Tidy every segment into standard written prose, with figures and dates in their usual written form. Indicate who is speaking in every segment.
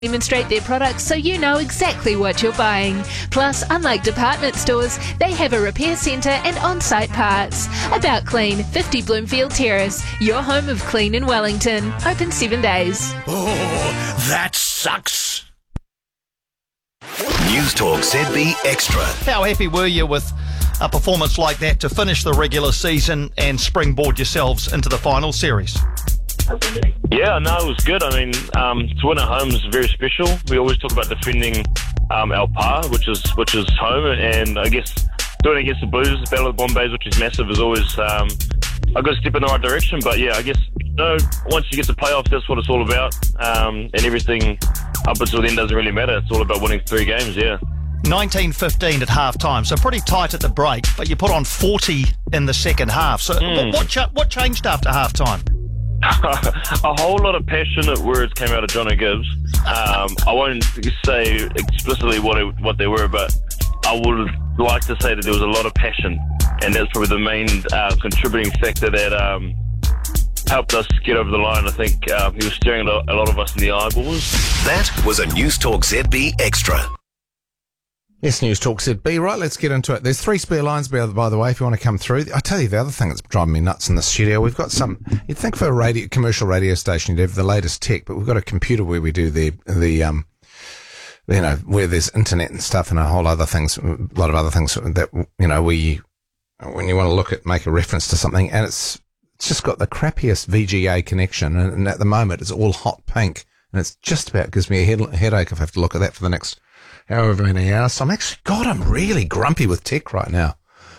Speaker 1: demonstrate their products so you know exactly what you're buying. Plus, unlike department stores, they have a repair centre and on-site parts. About Clean, 50 Bloomfield Terrace, your home of clean in Wellington. Open 7 days.
Speaker 2: Oh, that sucks.
Speaker 3: News Talk ZB Extra.
Speaker 2: How happy were you with a performance like that to finish the regular season and springboard yourselves into the final series?
Speaker 4: Yeah, no, it was good. I mean, to win at home is very special. We always talk about defending our par, which is home, and I guess doing it against the Blues, the Battle of the Bombays, which is massive, is always a good step in the right direction. But yeah, I guess once you get to playoffs, that's what it's all about, and everything up until then doesn't really matter. It's all about winning 3 games. Yeah.
Speaker 2: 19-15 at half-time, so pretty tight at the break, but you put on 40 in the second half. So what changed after half-time?
Speaker 4: A whole lot of passionate words came out of John O'Gibbs. I won't say explicitly what they were, but I would like to say that there was a lot of passion, and that's probably the main contributing factor that helped us get over the line. I think he was staring a lot of us in the eyeballs.
Speaker 3: That was a News Talk ZB Extra.
Speaker 5: Yes, News Talk ZB. Right, let's get into it. There's 3 spare lines, by the way, if you want to come through. I tell you, the other thing that's driving me nuts in the studio, we've got you'd think for a commercial radio station, you'd have the latest tech, but we've got a computer where we do where there's internet and stuff and a lot of other things that, when you want to look at, make a reference to something, and it's just got the crappiest VGA connection, and at the moment it's all hot pink, and it's just about gives me a headache if I have to look at that for the next however many hours. So I'm really grumpy with tech right now.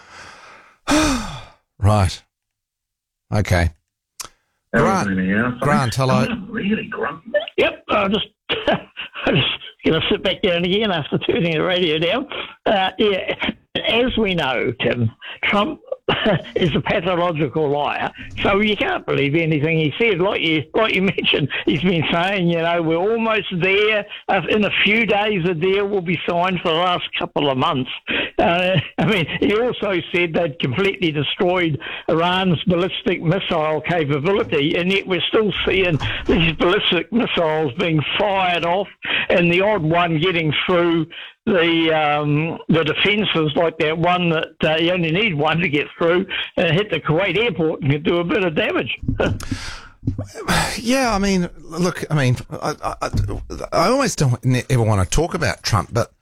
Speaker 5: Right. Okay. Grant, hello.
Speaker 6: I'm really grumpy. Yep, I'm just going to sit back down again after turning the radio down. As we know, Tim, Trump is a pathological liar, so you can't believe anything he said. Like you mentioned, he's been saying, we're almost there. In a few days, a deal will be signed for the last couple of months. He also said they'd completely destroyed Iran's ballistic missile capability, and yet we're still seeing these ballistic missiles being fired off, and the odd one getting through the defences, like that one that you only need one to get through and hit the Kuwait airport and can do a bit of damage.
Speaker 5: Yeah, look, I almost don't ever want to talk about Trump, but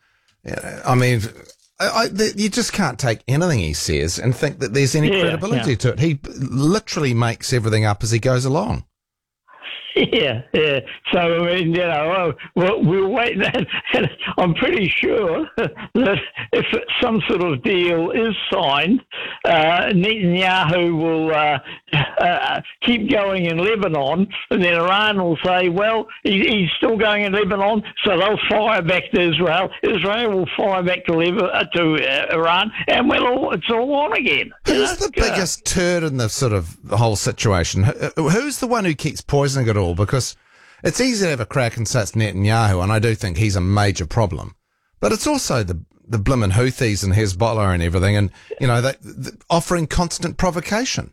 Speaker 5: you just can't take anything he says and think that there's any credibility to it. He literally makes everything up as he goes along.
Speaker 6: Yeah. So, we'll wait. And I'm pretty sure that if some sort of deal is signed, Netanyahu will keep going in Lebanon, and then Iran will say, well, he's still going in Lebanon, so they'll fire back to Israel. Israel will fire back to Iran, and it's all on again.
Speaker 5: Who's the biggest turd in the sort of the whole situation? Who's the one who keeps poisoning it all? Because it's easy to have a crack and say it's Netanyahu, and I do think he's a major problem. But it's also the blimmin' Houthis and Hezbollah and everything, and, they offering constant provocation.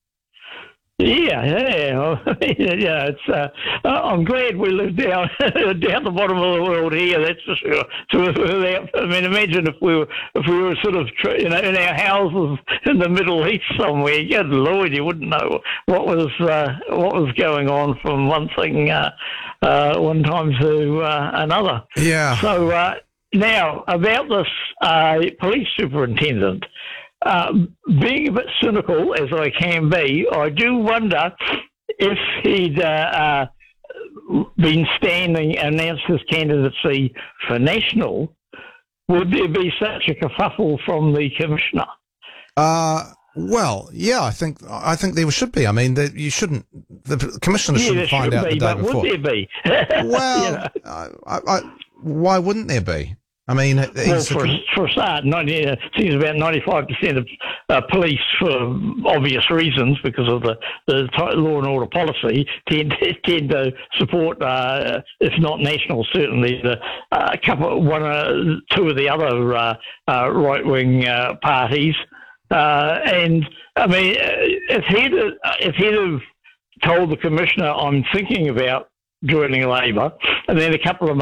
Speaker 6: It's. I'm glad we live down the bottom of the world here. That's for sure. So, imagine if we were sort of in our houses in the Middle East somewhere. Good Lord, you wouldn't know what was going on from one thing one time to another.
Speaker 5: Yeah.
Speaker 6: So now about this police superintendent. Being a bit cynical as I can be, I do wonder if he'd been standing and announced his candidacy for national, would there be such a kerfuffle from the commissioner?
Speaker 5: Well, yeah, I think there should be. You shouldn't. The commissioner shouldn't find out the day before.
Speaker 6: Would there be?
Speaker 5: Well, why wouldn't there be?
Speaker 6: For a start, it seems about 95% of police, for obvious reasons, because of the law and order policy, tend to support, if not national, certainly the two of the other right-wing parties. If he'd have told the commissioner, I'm thinking about joining Labor, and then a couple of